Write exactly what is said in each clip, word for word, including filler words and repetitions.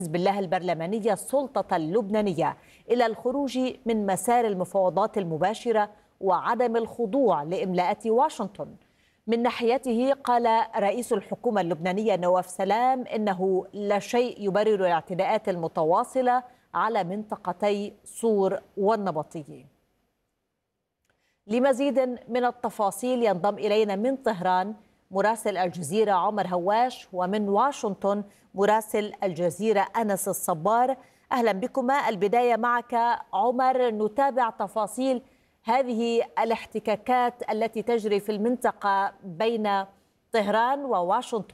حزب الله البرلمانية السلطة اللبنانية إلى الخروج من مسار المفاوضات المباشرة وعدم الخضوع لإملاءات واشنطن. من ناحيته قال رئيس الحكومة اللبنانية نواف سلام إنه لا شيء يبرر الاعتداءات المتواصلة على منطقتي صور والنبطية. لمزيد من التفاصيل ينضم إلينا من طهران مراسل الجزيرة عمر هواش، ومن واشنطن مراسل الجزيرة أنس الصبار. أهلا بكما. البداية معك عمر، نتابع تفاصيل هذه الاحتكاكات التي تجري في المنطقة بين طهران وواشنطن.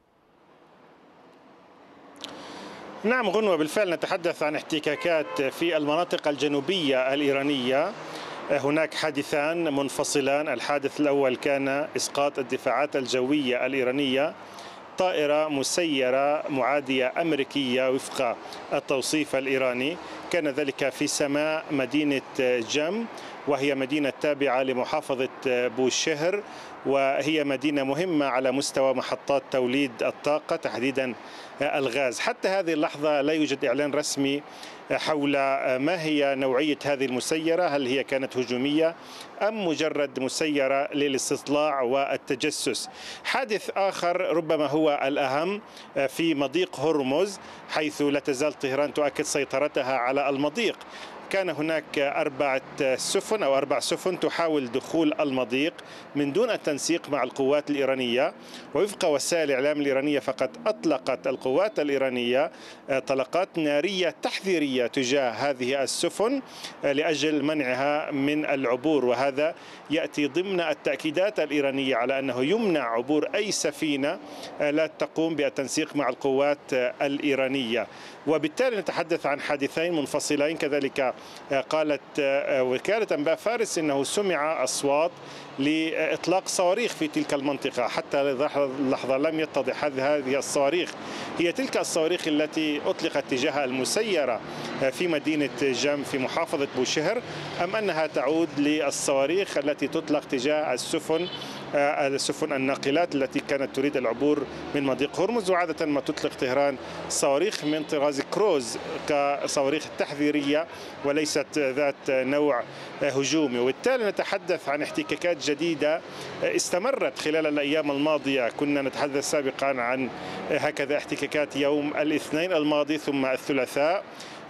نعم غنوة، بالفعل نتحدث عن احتكاكات في المناطق الجنوبية الإيرانية. هناك حادثان منفصلان. الحادث الأول كان إسقاط الدفاعات الجوية الإيرانية طائرة مسيرة معادية أمريكية وفق التوصيف الإيراني. كان ذلك في سماء مدينة جم، وهي مدينة تابعة لمحافظة بوشهر، وهي مدينة مهمة على مستوى محطات توليد الطاقة تحديدا الغاز. حتى هذه اللحظة لا يوجد إعلان رسمي حول ما هي نوعية هذه المسيرة، هل هي كانت هجومية أم مجرد مسيرة للاستطلاع والتجسس. حادث آخر ربما هو الأهم في مضيق هرمز، حيث لا تزال طهران تؤكد سيطرتها على المضيق. كان هناك أربعة سفن أو أربع سفن تحاول دخول المضيق من دون التنسيق مع القوات الإيرانية، ووفق وسائل الإعلام الإيرانية فقد أطلقت القوات الإيرانية طلقات نارية تحذيرية تجاه هذه السفن لأجل منعها من العبور، وهذا يأتي ضمن التأكيدات الإيرانية على أنه يمنع عبور أي سفينة لا تقوم بالتنسيق مع القوات الإيرانية. وبالتالي نتحدث عن حادثين منفصلين. كذلك قالت وكالة أنباء فارس أنه سمع أصوات لإطلاق صواريخ في تلك المنطقة. حتى اللحظة لم يتضح هذه الصواريخ هي تلك الصواريخ التي أطلقت تجاه المسيرة في مدينة جم في محافظة بوشهر، أم أنها تعود للصواريخ التي تطلق تجاه السفن السفن الناقلات التي كانت تريد العبور من مضيق هرمز. وعادة ما تطلق طهران صواريخ من طراز كروز كصواريخ تحذيرية وليست ذات نوع هجومي. وبالتالي نتحدث عن احتكاكات جديدة استمرت خلال الأيام الماضية. كنا نتحدث سابقا عن هكذا احتكاكات يوم الاثنين الماضي ثم الثلاثاء،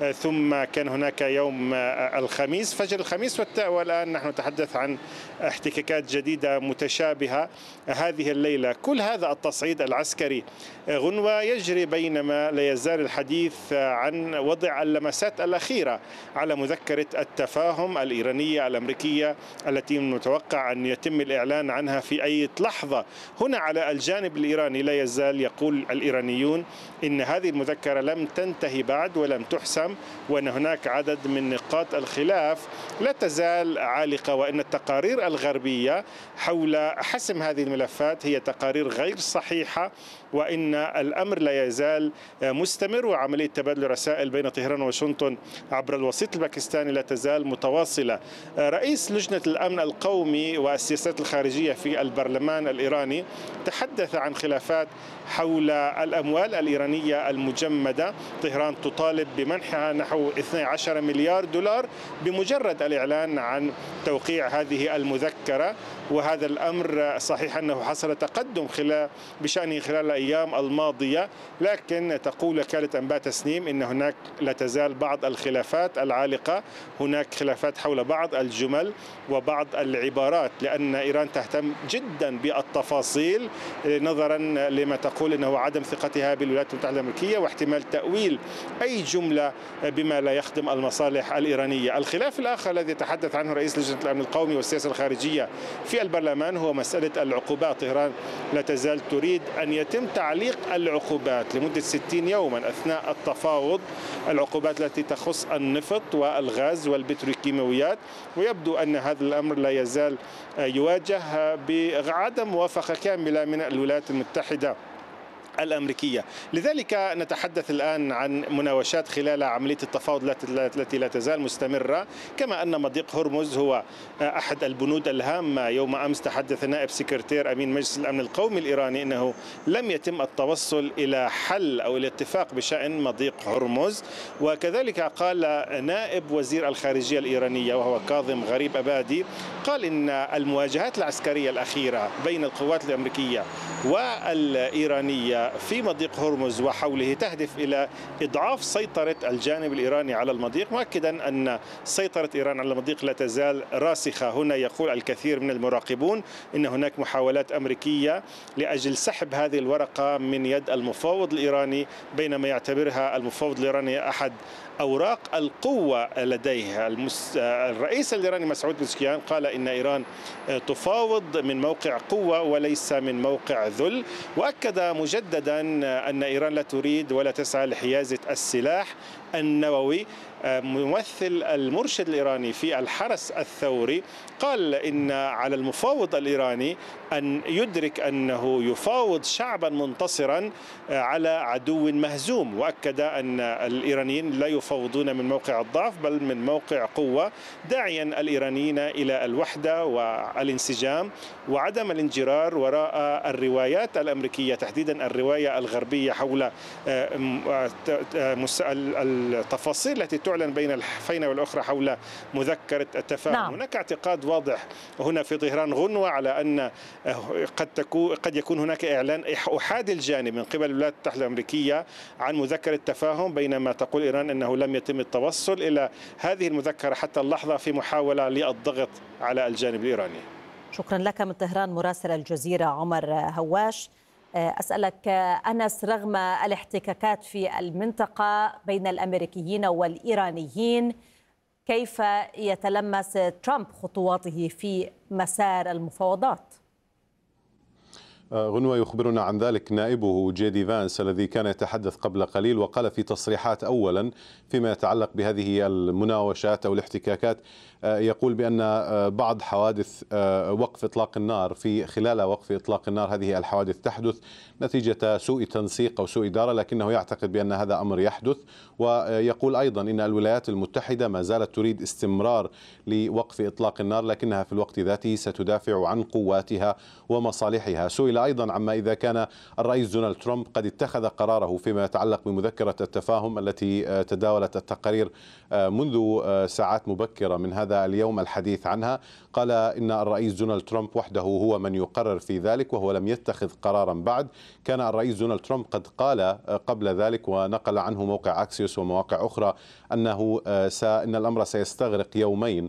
ثم كان هناك يوم الخميس فجر الخميس، والآن نحن نتحدث عن احتكاكات جديدة متشابهة هذه الليلة. كل هذا التصعيد العسكري غنوة يجري بينما لا يزال الحديث عن وضع اللمسات الأخيرة على مذكرة التفاهم الإيرانية الأمريكية التي من المتوقع أن يتم الإعلان عنها في أي لحظة. هنا على الجانب الإيراني لا يزال يقول الإيرانيون إن هذه المذكرة لم تنتهي بعد ولم تحسم، وأن هناك عدد من نقاط الخلاف لا تزال عالقة، وأن التقارير الغربية حول حسم هذه الملفات هي تقارير غير صحيحة، وإن الأمر لا يزال مستمر، وعملية تبادل الرسائل بين طهران وواشنطن عبر الوسيط الباكستاني لا تزال متواصلة. رئيس لجنة الأمن القومي والسياسات الخارجية في البرلمان الإيراني تحدث عن خلافات حول الأموال الإيرانية المجمدة. طهران تطالب بمنحها نحو اثني عشر مليار دولار بمجرد الإعلان عن توقيع هذه المذكرة، وهذا الأمر صحيح أنه حصل تقدم خلال بشأنه خلال الأيام الماضية، لكن تقول وكالة أنباء تسنيم إن هناك لا تزال بعض الخلافات العالقة. هناك خلافات حول بعض الجمل وبعض العبارات، لأن إيران تهتم جدا بالتفاصيل نظرا لما تقول أنه عدم ثقتها بالولايات المتحدة الأمريكية واحتمال تأويل أي جملة بما لا يخدم المصالح الإيرانية. الخلاف الآخر الذي يتحدث عنه رئيس لجنة الأمن القومي والسياسة الخارجية في البرلمان هو مسألة العقوبات. طهران لا تزال تريد أن يتم تعليق العقوبات لمدة ستين يوما أثناء التفاوض، العقوبات التي تخص النفط والغاز والبتروكيماويات، ويبدو أن هذا الأمر لا يزال يواجه بعدم موافقة كاملة من الولايات المتحدة الأمريكية. لذلك نتحدث الآن عن مناوشات خلال عملية التفاوض التي لا تزال مستمرة، كما أن مضيق هرمز هو أحد البنود الهامة. يوم أمس تحدث نائب سكرتير أمين مجلس الأمن القومي الإيراني أنه لم يتم التوصل إلى حل أو الاتفاق بشأن مضيق هرمز، وكذلك قال نائب وزير الخارجية الإيرانية وهو كاظم غريب أبادي، قال إن المواجهات العسكرية الأخيرة بين القوات الأمريكية والإيرانية في مضيق هرمز وحوله تهدف إلى إضعاف سيطرة الجانب الإيراني على المضيق، مؤكدا أن سيطرة إيران على المضيق لا تزال راسخة. هنا يقول الكثير من المراقبون أن هناك محاولات أمريكية لأجل سحب هذه الورقة من يد المفاوض الإيراني، بينما يعتبرها المفاوض الإيراني أحد أوراق القوة لديه. المس... الرئيس الإيراني مسعود بزكيان قال إن إيران تفاوض من موقع قوة وليس من موقع ذل، وأكد مجددا أن إيران لا تريد ولا تسعى لحيازة السلاح النووي. ممثل المرشد الإيراني في الحرس الثوري قال إن على المفاوض الإيراني أن يدرك أنه يفاوض شعبا منتصرا على عدو مهزوم، وأكد أن الإيرانيين لا يفاوضون من موقع الضعف بل من موقع قوة، داعيا الإيرانيين إلى الوحدة والانسجام وعدم الانجرار وراء الروايات الأمريكية، تحديدا الرواية الغربية حول التفاصيل التي تعلن بين الحفينة والأخرى حول مذكرة التفاهم. نعم. هناك اعتقاد واضح هنا في طهران غنوة على أن قد تكون قد يكون هناك إعلان أحادي الجانب من قبل الولايات المتحدة الأمريكية عن مذكرة تفاهم، بينما تقول إيران أنه لم يتم التوصل إلى هذه المذكرة حتى اللحظة في محاولة للضغط على الجانب الإيراني. شكرا لك من طهران مراسل الجزيرة عمر هواش. أسألك أنس، رغم الاحتكاكات في المنطقة بين الأمريكيين والإيرانيين، كيف يتلمس ترامب خطواته في مسار المفاوضات؟ غنوة، يخبرنا عن ذلك نائبه جي دي فانس الذي كان يتحدث قبل قليل، وقال في تصريحات أولا فيما يتعلق بهذه المناوشات أو الاحتكاكات، يقول بأن بعض حوادث وقف إطلاق النار في خلال وقف إطلاق النار هذه الحوادث تحدث نتيجة سوء تنسيق أو سوء إدارة، لكنه يعتقد بأن هذا أمر يحدث. ويقول أيضا إن الولايات المتحدة ما زالت تريد استمرار لوقف إطلاق النار، لكنها في الوقت ذاته ستدافع عن قواتها ومصالحها. سئل أيضا عما إذا كان الرئيس دونالد ترامب قد اتخذ قراره فيما يتعلق بمذكرة التفاهم التي تداولت التقارير منذ ساعات مبكرة من هذا اليوم الحديث عنها. قال إن الرئيس دونالد ترامب وحده هو من يقرر في ذلك وهو لم يتخذ قرارا بعد. كان الرئيس دونالد ترامب قد قال قبل ذلك ونقل عنه موقع أكسيوس ومواقع أخرى أنه إن الأمر سيستغرق يومين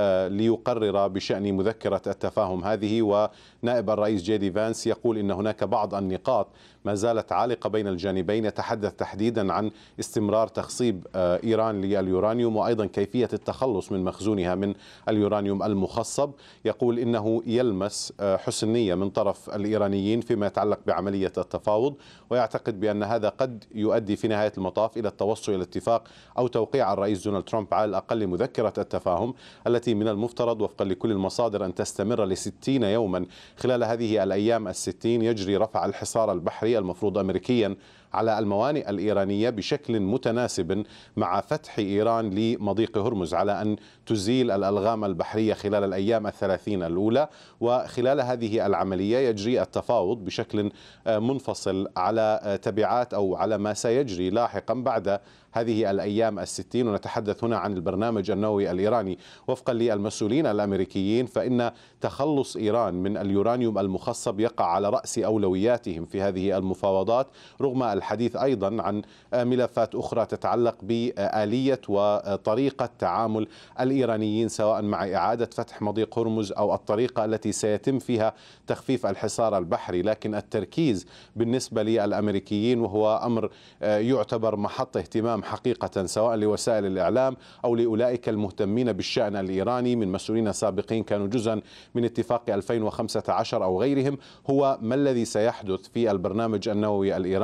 ليقرر بشأن مذكرة التفاهم هذه. ونائب الرئيس جي دي فانس يقول إن هناك بعض النقاط ما زالت عالقة بين الجانبين، يتحدث تحديدا عن استمرار تخصيب إيران لليورانيوم وأيضا كيفية التخلص من مخزونها من اليورانيوم المخصب. يقول إنه يلمس حسن نية من طرف الإيرانيين فيما يتعلق بعملية التفاوض، ويعتقد بأن هذا قد يؤدي في نهاية المطاف إلى التوصل إلى اتفاق أو توقيع الرئيس دونالد ترامب على الأقل مذكرة التفاهم التي من المفترض وفقا لكل المصادر أن تستمر لستين يوما. خلال هذه الأيام الستين يجري رفع الحصار البحري المفروض أمريكيا على الموانئ الإيرانية بشكل متناسب مع فتح إيران لمضيق هرمز، على أن تزيل الألغام البحرية خلال الأيام الثلاثين الأولى. وخلال هذه العملية يجري التفاوض بشكل منفصل على تبعات أو على ما سيجري لاحقا بعد هذه الأيام الستين. ونتحدث هنا عن البرنامج النووي الإيراني. وفقا للمسؤولين الأمريكيين فإن تخلص إيران من اليورانيوم المخصب يقع على رأس أولوياتهم في هذه المفاوضات، رغم الحديث أيضا عن ملفات أخرى تتعلق بآلية وطريقة تعامل الإيرانيين سواء مع إعادة فتح مضيق هرمز أو الطريقة التي سيتم فيها تخفيف الحصار البحري. لكن التركيز بالنسبة للأمريكيين، وهو أمر يعتبر محط اهتمام حقيقة سواء لوسائل الإعلام أو لأولئك المهتمين بالشأن الإيراني من مسؤولين سابقين كانوا جزءا من اتفاق ألفين وخمسة عشر أو غيرهم، هو ما الذي سيحدث في البرنامج النووي الإيراني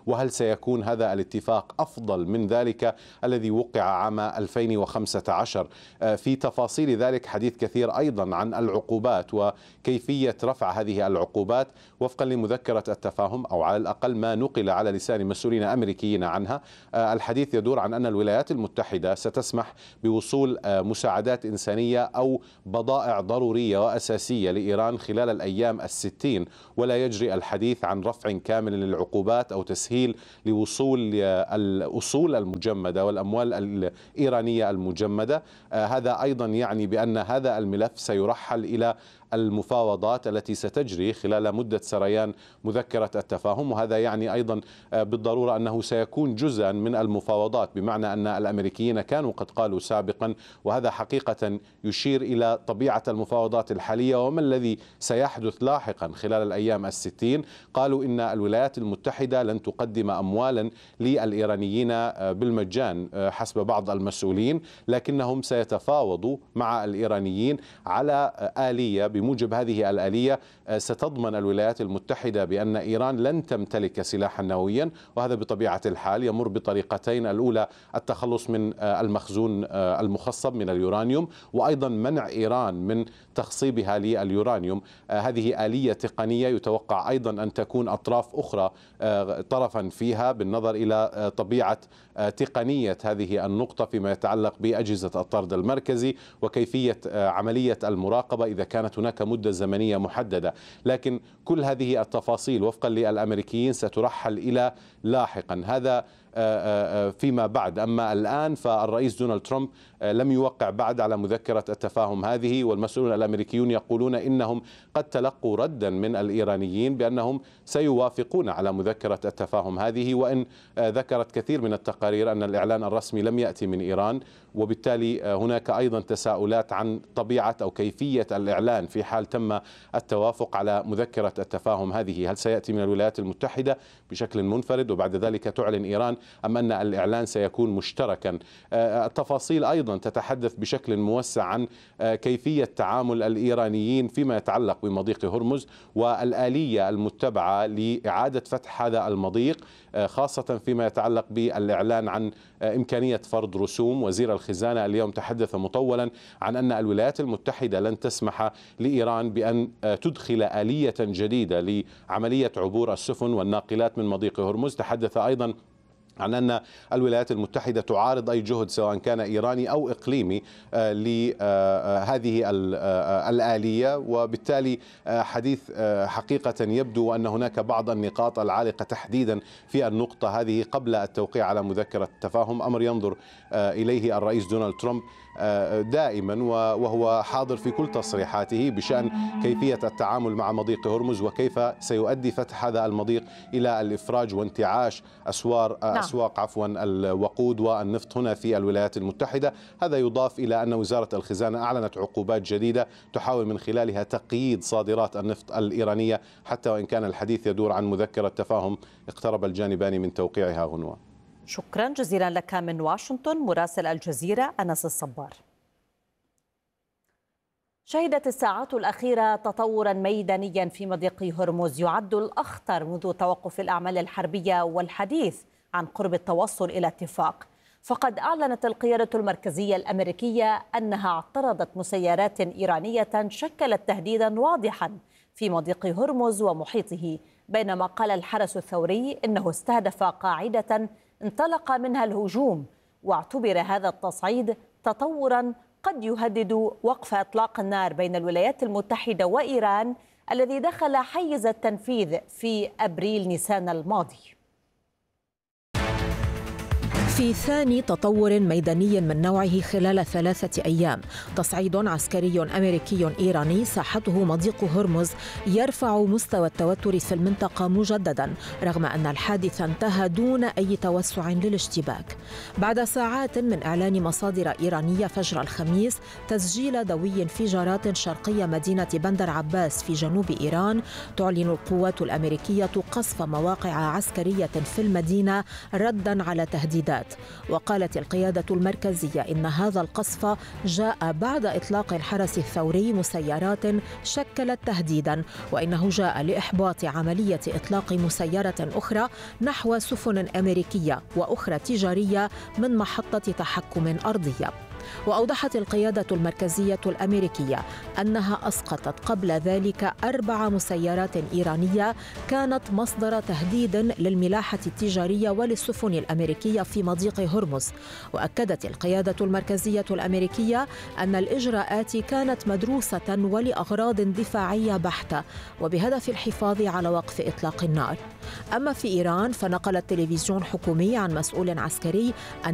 وهل سيكون هذا الاتفاق أفضل من ذلك الذي وقع عام ألفين وخمسة عشر؟ في تفاصيل ذلك حديث كثير أيضا عن العقوبات وكيفية رفع هذه العقوبات وفقا لمذكرة التفاهم، أو على الأقل ما نقل على لسان مسؤولين أمريكيين عنها. الحديث يدور عن أن الولايات المتحدة ستسمح بوصول مساعدات إنسانية أو بضائع ضرورية وأساسية لإيران خلال الأيام الستين، ولا يجري الحديث عن رفع كامل للعقوبات أو تسهيل لوصول الأصول المجمدة والأموال الإيرانية المجمدة. هذا أيضا يعني بأن هذا الملف سيرحل إلى المفاوضات التي ستجري خلال مدة سريان مذكرة التفاهم، وهذا يعني أيضا بالضرورة أنه سيكون جزءا من المفاوضات، بمعنى أن الأمريكيين كانوا قد قالوا سابقا، وهذا حقيقة يشير إلى طبيعة المفاوضات الحالية وما الذي سيحدث لاحقا خلال الأيام الستين. قالوا إن الولايات المتحدة لن تقدم أموالا للإيرانيين بالمجان حسب بعض المسؤولين، لكنهم سيتفاوضوا مع الإيرانيين على آلية، بموجب هذه الآلية ستضمن الولايات المتحدة بأن إيران لن تمتلك سلاحا نوويا، وهذا بطبيعة الحال يمر بطريقتين: الأولى التخلص من المخزون المخصب من اليورانيوم، وأيضا منع إيران من تخصيبها لليورانيوم. هذه آلية تقنية يتوقع أيضا أن تكون أطراف أخرى طرفا فيها بالنظر إلى طبيعة تقنية هذه النقطة فيما يتعلق بأجهزة الطرد المركزي وكيفية عملية المراقبة إذا كانت هناك مدة زمنية محددة. لكن كل هذه التفاصيل وفقا للأمريكيين سترحل إلى لاحقا، هذا فيما بعد. أما الآن فالرئيس دونالد ترامب لم يوقع بعد على مذكرة التفاهم هذه، والمسؤولون الأمريكيون يقولون إنهم قد تلقوا ردا من الإيرانيين بأنهم سيوافقون على مذكرة التفاهم هذه، وإن ذكرت كثير من التقارير أن الإعلان الرسمي لم يأتي من إيران، وبالتالي هناك أيضا تساؤلات عن طبيعة أو كيفية الإعلان في حال تم التوافق على مذكرة التفاهم هذه. هل سيأتي من الولايات المتحدة بشكل منفرد وبعد ذلك تعلن إيران، أم أن الإعلان سيكون مشتركا؟ التفاصيل أيضا تتحدث بشكل موسع عن كيفية تعامل الإيرانيين فيما يتعلق بمضيق هرمز والآلية المتبعة لإعادة فتح هذا المضيق، خاصة فيما يتعلق بالإعلان عن إمكانية فرض رسوم. وزير الخزانة اليوم تحدث مطولا عن أن الولايات المتحدة لن تسمح لإيران بأن تدخل آلية جديدة لعملية عبور السفن والناقلات من مضيق هرمز. تحدث أيضا عن أن الولايات المتحدة تعارض أي جهد سواء كان إيراني أو إقليمي لهذه الآلية، وبالتالي حديث حقيقة يبدو أن هناك بعض النقاط العالقة تحديدا في النقطة هذه قبل التوقيع على مذكرة التفاهم، أمر ينظر إليه الرئيس دونالد ترامب دائما وهو حاضر في كل تصريحاته بشأن كيفية التعامل مع مضيق هرمز وكيف سيؤدي فتح هذا المضيق إلى الإفراج وانتعاش أسوار نعم. أسواق عفوا الوقود والنفط هنا في الولايات المتحدة. هذا يضاف إلى أن وزارة الخزانة أعلنت عقوبات جديدة تحاول من خلالها تقييد صادرات النفط الإيرانية، حتى وإن كان الحديث يدور عن مذكرة تفاهم اقترب الجانبان من توقيعها. غنوة، شكرا جزيلا لك من واشنطن مراسل الجزيرة أنس الصبار. شهدت الساعات الأخيرة تطورا ميدانيا في مضيق هرمز يعد الأخطر منذ توقف الأعمال الحربية والحديث عن قرب التوصل إلى اتفاق. فقد أعلنت القيادة المركزية الأمريكية أنها اعترضت مسيرات إيرانية شكلت تهديدا واضحا في مضيق هرمز ومحيطه، بينما قال الحرس الثوري إنه استهدف قاعدة انطلق منها الهجوم، واعتبر هذا التصعيد تطورا قد يهدد وقف إطلاق النار بين الولايات المتحدة وإيران الذي دخل حيز التنفيذ في أبريل نيسان الماضي. في ثاني تطور ميداني من نوعه خلال ثلاثة أيام، تصعيد عسكري أمريكي إيراني ساحته مضيق هرمز يرفع مستوى التوتر في المنطقة مجددا، رغم أن الحادث انتهى دون أي توسع للاشتباك. بعد ساعات من إعلان مصادر إيرانية فجر الخميس تسجيل دوي انفجارات شرقي مدينة بندر عباس في جنوب إيران، تعلن القوات الأمريكية قصف مواقع عسكرية في المدينة ردا على تهديدات. القوات. وقالت القيادة المركزية إن هذا القصف جاء بعد إطلاق الحرس الثوري مسيرات شكلت تهديدا، وإنه جاء لإحباط عملية إطلاق مسيرة أخرى نحو سفن أمريكية وأخرى تجارية من محطة تحكم أرضية. وأوضحت القيادة المركزية الأمريكية أنها أسقطت قبل ذلك أربع مسيرات إيرانية كانت مصدر تهديد للملاحة التجارية وللسفن الأمريكية في مضيق هرمز. وأكدت القيادة المركزية الأمريكية أن الإجراءات كانت مدروسة ولأغراض دفاعية بحتة وبهدف الحفاظ على وقف إطلاق النار. أما في إيران فنقل التلفزيون الحكومي عن مسؤول عسكري أن